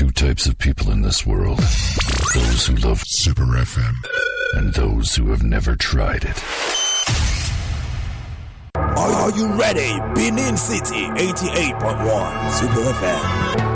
two types of people in this world. Those who love Super FM and those who have never tried it. Are you ready? Benin City 88.1 Super FM.